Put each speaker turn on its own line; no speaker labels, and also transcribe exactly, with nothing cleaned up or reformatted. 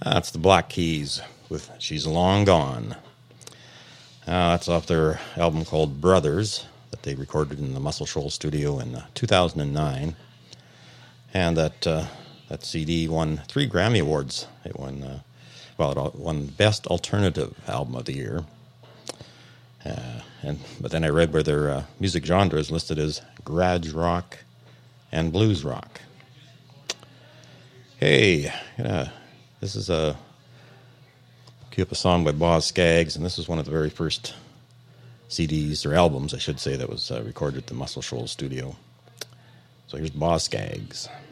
That's the Black Keys with She's Long Gone. Uh, that's off their album called Brothers that they recorded in the Muscle Shoals studio in uh, two thousand nine. And that uh, that C D won three Grammy Awards. It won, uh, well, it won Best Alternative Album of the Year. Uh, and But then I read where their uh, music genre is listed as garage rock and blues rock. Hey, yeah. This is a cue up a song by Boz Scaggs, and this is one of the very first C Ds, or albums, I should say, that was uh, recorded at the Muscle Shoals studio. So here's Boz Scaggs.